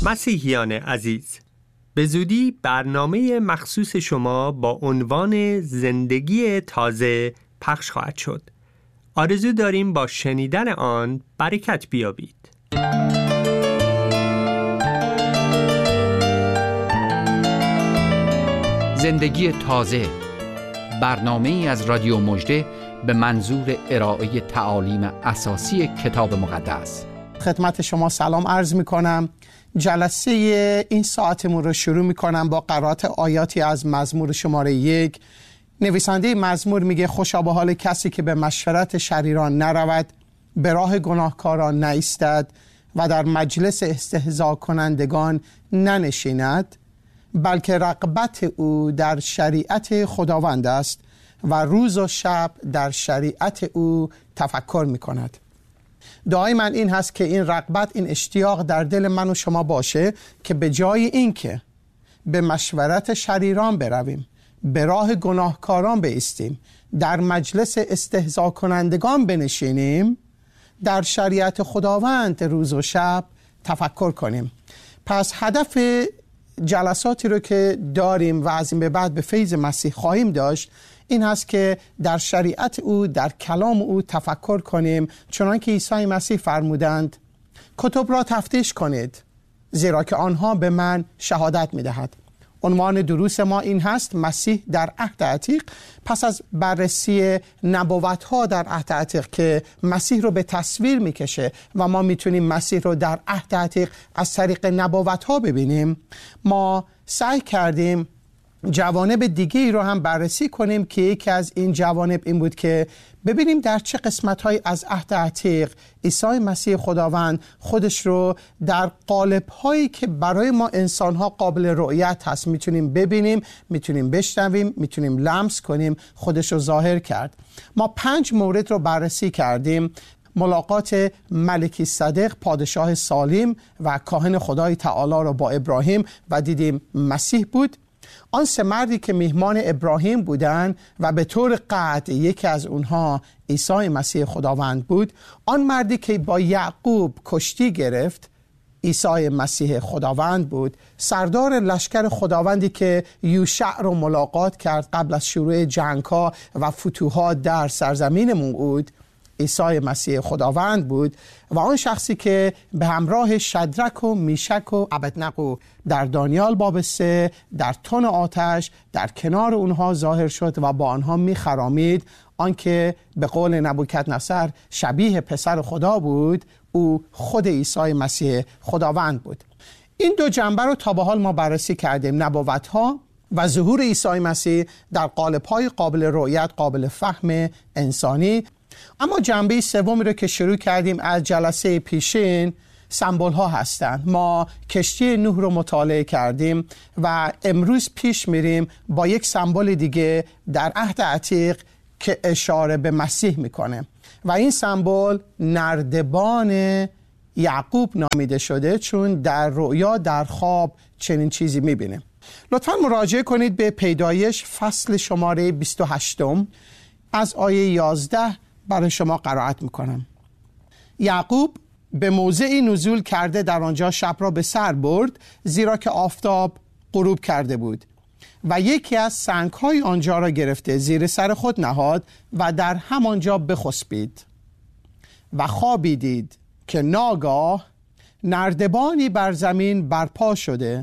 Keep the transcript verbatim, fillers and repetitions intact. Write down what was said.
مسیحیان عزیز، به زودی برنامه مخصوص شما با عنوان زندگی تازه پخش خواهد شد. آرزو داریم با شنیدن آن برکت بیابید. زندگی تازه، برنامه‌ای از رادیو مژده به منظور ارائه تعالیم اساسی کتاب مقدس. خدمت شما سلام عرض می کنم. جلسه این ساعتمون رو شروع می کنم با قرائت آیاتی از مزمور شماره یک. نویسنده مزمور میگه خوشا به حال کسی که به مشورت شریران نرود، به راه گناهکاران نایستد و در مجلس استهزا کنندگان ننشیند، بلکه رغبت او در شریعت خداوند است و روز و شب در شریعت او تفکر می کند. دعای من این هست که این رغبت، این اشتیاق در دل من و شما باشه که به جای این که به مشورت شریران برویم، به راه گناهکاران بایستیم، در مجلس استهزا کنندگان بنشینیم، در شریعت خداوند روز و شب تفکر کنیم. پس هدف جلساتی رو که داریم و از این به بعد به فیض مسیح خواهیم داشت این هست که در شریعت او، در کلام او تفکر کنیم، چنان که عیسی مسیح فرمودند کتب را تفتیش کنید زیرا که آنها به من شهادت می‌دهد. عنوان دروس ما این هست: مسیح در عهد عتیق. پس از بررسی نبوت‌ها در عهد عتیق که مسیح رو به تصویر می‌کشه و ما می‌تونیم مسیح رو در عهد عتیق از طریق نبوت‌ها ببینیم، ما سعی کردیم جوانب دیگه ای رو هم بررسی کنیم که یکی از این جوانب این بود که ببینیم در چه قسمت‌های از عهد عتیق عیسی مسیح خداوند خودش رو در قالب‌هایی که برای ما انسان‌ها قابل رؤیت هست میتونیم ببینیم، میتونیم بشنویم، میتونیم لمس کنیم، خودش رو ظاهر کرد. ما پنج مورد رو بررسی کردیم: ملاقات ملکی صدق، پادشاه سالم و کاهن خدای تعالی رو با ابراهیم و دیدیم مسیح بود. آن سه مردی که میهمان ابراهیم بودند و به طور قطع یکی از اونها عیسی مسیح خداوند بود. آن مردی که با یعقوب کشتی گرفت عیسی مسیح خداوند بود. سردار لشکر خداوندی که یوشع رو ملاقات کرد قبل از شروع جنگ‌ها و فتوحات در سرزمین موعود عیسی مسیح خداوند بود. و آن شخصی که به همراه شدرک و میشک و ابدنغو در دانیال باب سه در تن آتش در کنار اونها ظاهر شد و با آنها میخرامید، آنکه به قول نبوکدنصر شبیه پسر خدا بود، او خود عیسی مسیح خداوند بود. این دو جنبه رو تا به حال ما بررسی کردیم: نبوت‌ها و ظهور عیسی مسیح در قالب‌های قابل رؤیت، قابل فهم انسانی. اما جنبه سومی رو که شروع کردیم از جلسه پیشین سمبول ها هستند. ما کشتی نوح رو مطالعه کردیم و امروز پیش میریم با یک سمبول دیگه در عهد عتیق که اشاره به مسیح میکنه و این سمبول نردبان یعقوب نامیده شده، چون در رؤیا در خواب چنین چیزی میبینه. لطفاً مراجعه کنید به پیدایش فصل شماره بیست و هشت از آیه یازده برای شما قرائت میکنم. یعقوب به موضعی نزول کرده در آنجا شب را به سر برد، زیرا که آفتاب غروب کرده بود و یکی از سنگ‌های آنجا را گرفته زیر سر خود نهاد و در همانجا بخسبید و خوابی دید که ناگاه نردبانی بر زمین برپا شده